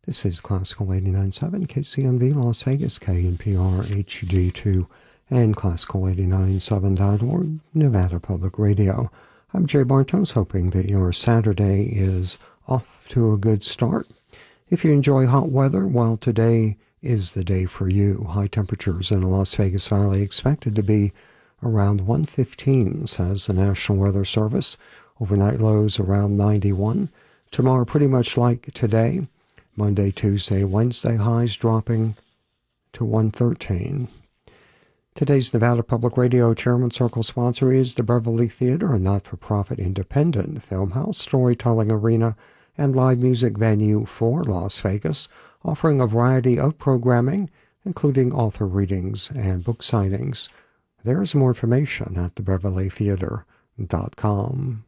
This is Classical 89.7 KCNV Las Vegas, KNPR HD2, and Classical897.org, Nevada Public Radio. I'm Jay Bartos, hoping that your Saturday is off to a good start. If you enjoy hot weather, well, today is the day for you. High temperatures in the Las Vegas Valley expected to be around 115, says the National Weather Service. Overnight lows around 91. Tomorrow pretty much like today. Monday, Tuesday, Wednesday highs dropping to 113. Today's Nevada Public Radio Chairman Circle sponsor is the Beverly Theater, a not-for-profit independent film house, storytelling arena, and live music venue for Las Vegas, offering a variety of programming, including author readings and book signings. There is more information at thebeverlytheater.com.